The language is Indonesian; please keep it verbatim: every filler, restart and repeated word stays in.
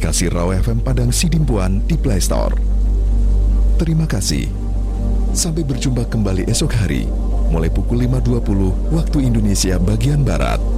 aplikasi Raw F M Padang Sidimpuan di Play Store. Terima kasih. Sampai berjumpa kembali esok hari, mulai pukul lima dua puluh waktu Indonesia bagian Barat.